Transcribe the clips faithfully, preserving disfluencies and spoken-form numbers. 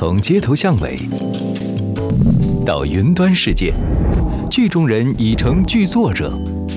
从街头巷尾到云端世界，剧中人已成剧作者。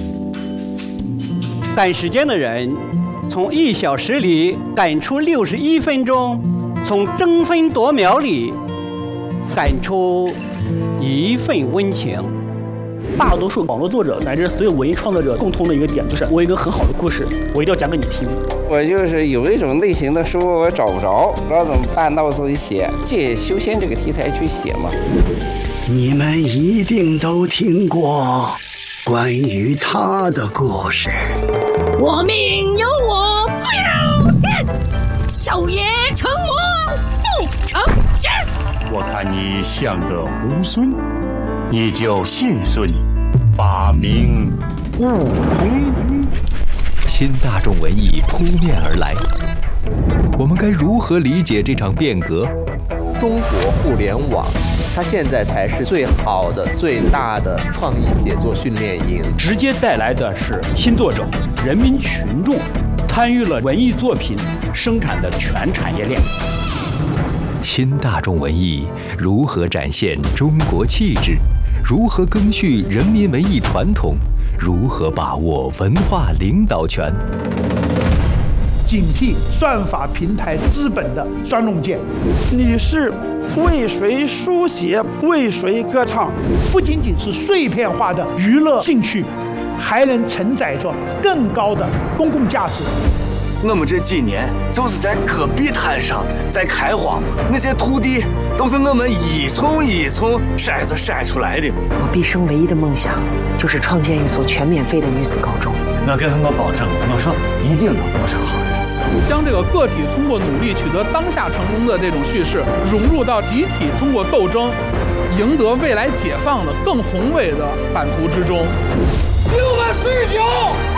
赶时间的人，从一小时里赶出六十一分钟，从争分夺秒里赶出一份温情。 大多数网络作者乃至所有文艺创作者共通的一个点，就是我有一个很好的故事，我一定要讲给你听。 我就是有一种类型的书我找不着，不知道怎么办，那我自己写，借修仙这个题材去写嘛。 你们一定都听过关于他的故事。 我命由我不由天，少爷成魔不成仙。 我看你像个猢狲，你就信顺，法名悟空。 新大众文艺扑面而来，我们该如何理解这场变革？ 中国互联网，它现在才是最好的、最大的创意写作训练营， 直接带来的是新作者、人民群众参与了文艺作品生产的全产业链。 新大众文艺如何展现中国气质？如何赓续人民文艺传统？如何把握文化领导权？ 警惕算法平台资本的双刃剑。你是为谁书写，为谁歌唱，不仅仅是碎片化的娱乐兴趣，还能承载着更高的公共价值。 我们这几年就是在戈壁滩上在开荒，那些土地都是我们一丛一丛筛子筛出来的。 我毕生唯一的梦想就是创建一所全免费的女子高中。 我跟他们保证，我说一定能过上好日子。 将这个个体通过努力取得当下成功的这种叙事，融入到集体通过斗争赢得未来解放的更宏伟的版图之中。 六万四十九。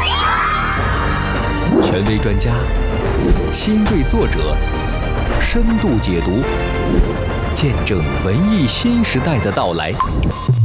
权威专家、新锐作者，深度解读，见证文艺新时代的到来。